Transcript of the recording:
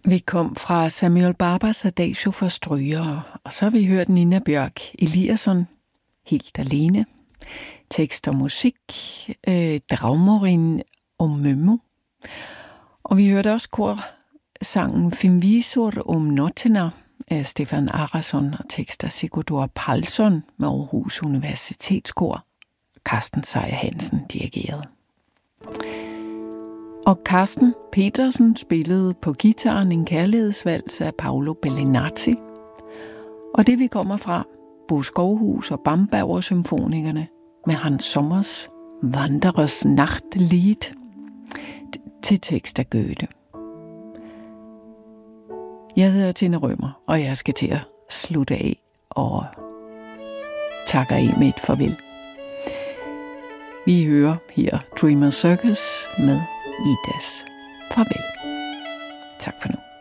Vi kom fra Samuel Barbers Adagio for strygere, og så har vi hørt Nina Bjørk Eliasson, Helt alene. Tekst og musik, Draumorin og Mømmu. Og vi hørte også korsangen Finvisor om Notena af Stefan Arason og tekst af Sigurdur Palsson med Aarhus Universitetskor. Carsten Sejer Hansen dirigerede. Og Carsten Petersen spillede på guitaren en kærlighedsvals af Paolo Bellinazzi. Og det vi kommer fra, Bo Skovhus og Bamberger Symfonikerne med Hans Sommers Wanderers Nachtlied til tekst af Goethe. Jeg hedder Tina Rømer, og jeg skal til at slutte af og takker af med et farvel. Vi hører her Dreamer Circus med Idas farvel. Tak for nu.